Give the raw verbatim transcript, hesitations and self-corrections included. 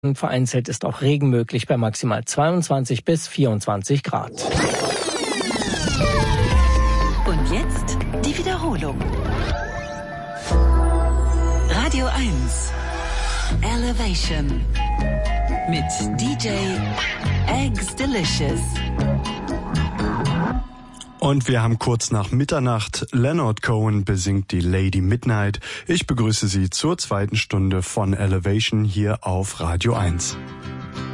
Vereinzelt ist auch Regen möglich bei maximal zweiundzwanzig bis vierundzwanzig Grad. Und jetzt die Wiederholung. Radio eins Elevation mit D J Eggs Delicious. Und wir haben kurz nach Mitternacht. Leonard Cohen besingt die Lady Midnight. Ich begrüße Sie zur zweiten Stunde von Elevation hier auf Radio eins.